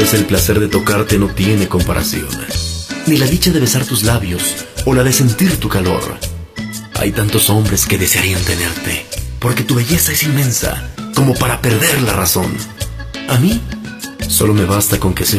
vez el placer de tocarte no tiene comparación, ni la dicha de besar tus labios o la de sentir tu calor. Hay tantos hombres que desearían tenerte, porque tu belleza es inmensa, como para perder la razón. A mí, solo me basta con que